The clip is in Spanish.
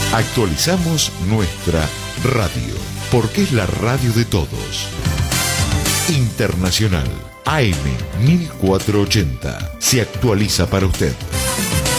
Actualizamos nuestra radio, porque es la radio de todos. Internacional AM 1480 se actualiza para usted.